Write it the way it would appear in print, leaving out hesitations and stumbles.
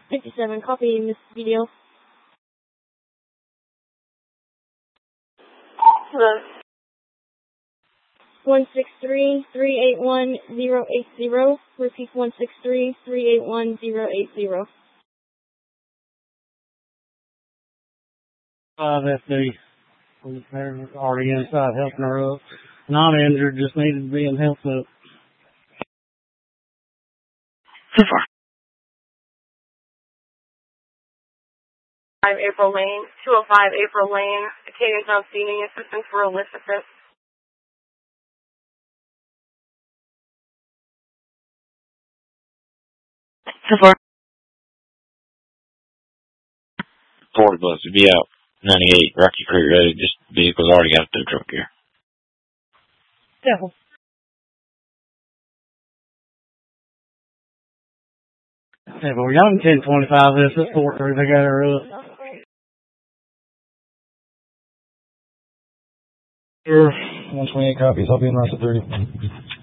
57, copy, Miss Video. Hello. 163-381-080. Repeat, 163-381-080. FD. They're already inside helping her up. Not injured, just needed to be in help up. So far. 5 April Lane, 205 April Lane, Acadian Town Seating Assistance for a lift assist. So far. 40 bus to be out. 98, Rocky Creek ready. Just vehicle's already got the truck here. Yeah. Yeah, but we're young 1025 this at 4-3. They got her up. Sure. 128 copies. I'll be in Russell 30.